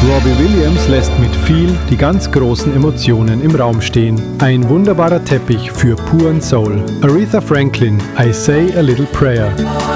Robbie Williams lässt mit viel die ganz großen Emotionen im Raum stehen. Ein wunderbarer Teppich für puren Soul. Aretha Franklin, I Say a Little Prayer.